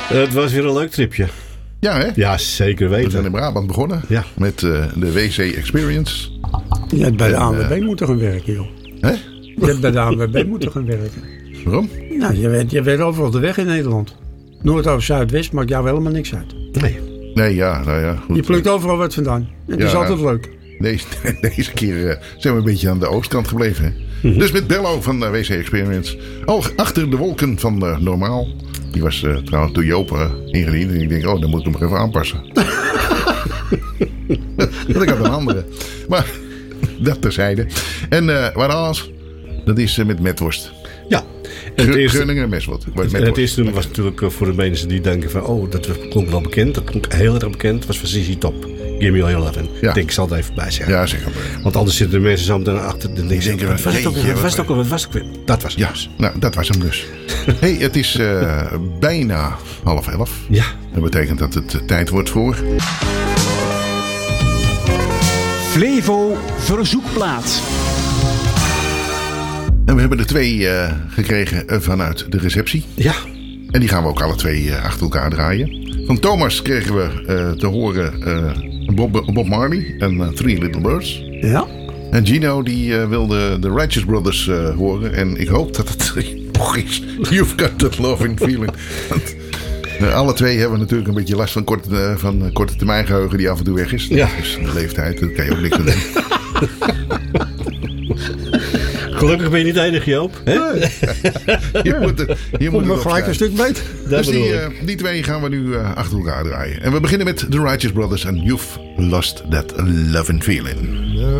Het was weer een leuk tripje. Ja, hè? Ja, zeker weten. We zijn in Brabant begonnen met de WC Experience. Je hebt bij de ANWB moeten gaan werken, joh. Hè? Je hebt bij de ANWB moeten gaan werken. Waarom? Nou, je weet overal de weg in Nederland. Noord of Zuidwest maakt jou helemaal niks uit. Nee, ja, nou ja. Goed. Je plukt overal wat vandaan. Het is altijd leuk. Deze keer zijn we een beetje aan de oostkant gebleven. Hè? Dus met Bello van WC Experience. Al achter de wolken van Normaal. Die was trouwens door Joop ingediend. En ik denk, dan moet ik hem nog even aanpassen. Want ik had een andere. Maar dat terzijde. En waar alles? Dat is met metworst. Ja. En Groningen en Meswold. Het eerste was natuurlijk voor de mensen die denken van... dat klonk wel bekend. Dat klonk heel erg bekend. was van ZZ Top. Give me all your lovin'. Ja. Ik denk, ik zal het even bij zeggen. Ja, zeg maar. Want anders zitten de mensen zo meteen achter. Dan denken Wat was het ook weer? Dat was het ja, dus. Nou, dat was hem dus. Hey, het is bijna 10:30. Ja. Dat betekent dat het tijd wordt voor... Flevo Verzoekplaat. En we hebben er 2 gekregen vanuit de receptie. Ja. En die gaan we ook alle 2 achter elkaar draaien. Van Thomas kregen we te horen Bob Marley en Three Little Birds. Ja. En Gino die wilde de Righteous Brothers horen. En ik hoop dat het nog is. You've got that loving feeling. Want, alle 2 hebben natuurlijk een beetje last van korte termijn geheugen die af en toe weg is. Ja. Dus de leeftijd, daar kan je ook niks aan doen. Gelukkig ben je niet enig, Joop. Hè? Je moet me gelijk een stuk beter. Dus die 2 gaan we nu achter elkaar draaien. En we beginnen met The Righteous Brothers en You've Lost That Loving Feeling.